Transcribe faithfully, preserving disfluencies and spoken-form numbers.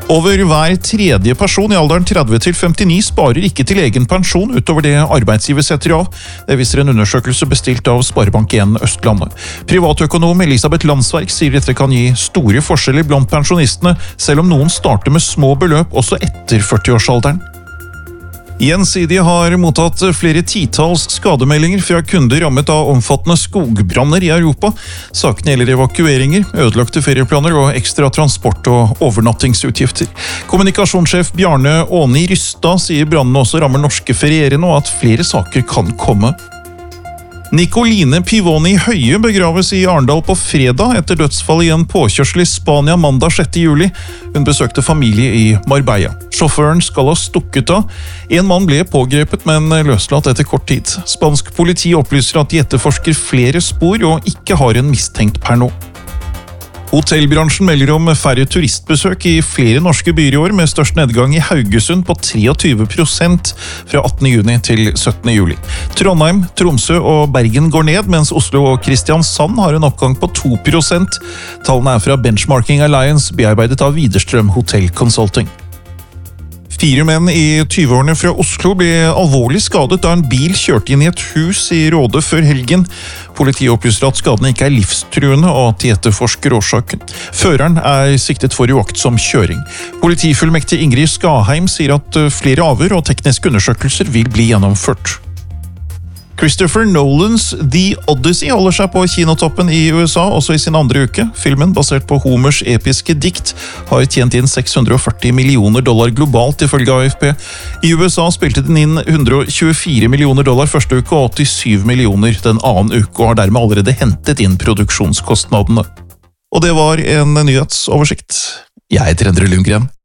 Over hver tredje person i alderen tretti til femtini sparer ikke til egen pensjon utover det arbeidsgiver setter av. Det viser en undersøkelse bestilt av Sparebank en Østlandet. Privatøkonom Elisabeth Landsverk sier dette kan gi store forskjeller blant pensjonistene, selv om noen starter med små beløp også etter førti-årsalderen. Gjensidige har mottatt flere titalls skademeldinger fra kunder rammet av omfattende skogbranner i Europa. Sakene gjelder evakueringer, ødelagte ferieplaner og ekstra transport- og overnattingsutgifter. Kommunikasjonssjef Bjarne Åni Rystad sier brannene også rammer norske ferierende og at flere saker kan komme. Nicoline Pivoni Høie begraves i Arendal på fredag etter dødsfallet i en påkjørsel i Spania mandag sjette juli. Hun besøkte familie i Marbella. Sjåføren skal ha stukket av. En mann ble pågrepet, men løslatt etter kort tid. Spansk politi opplyser at de etterforsker flere spor og ikke har en mistenkt per nå. Hotellbransjen melder om færre turistbesøk i flere norske byer i år, med størst nedgang i Haugesund på treogtyve prosent fra attende juni til syttende juli. Trondheim, Tromsø og Bergen går ned, mens Oslo og Kristiansand har en oppgang på to prosent. Tallene er fra Benchmarking Alliance, bearbeidet av Widerstrøm Hotel Consulting. Fire menn i tyve-årene fra Oslo ble alvorlig skadet da en bil kjørte inn i et hus i Råde før helgen. Politiet opplyser at skadene ikke er livstruende og at de etterforsker årsaken. Føreren er siktet for uaktsom kjøring. Politifullmektig Ingrid Skaheim sier at flere avhør og tekniske undersøkelser vil bli gjennomført. Christopher Nolans The Odyssey holder seg på kinotoppen i U S A også i sin andre uke. Filmen, basert på Homers episke dikt, har tjent inn seks hundre og førti millioner dollar globalt ifølge A F P. I U S A spilte den inn hundre og tjuefire millioner dollar første uke og åttisju millioner den annen uke, og har dermed allerede hentet inn produksjonskostnadene. Og det var en nyhetsoversikt. Jeg heter Endre Lundgren.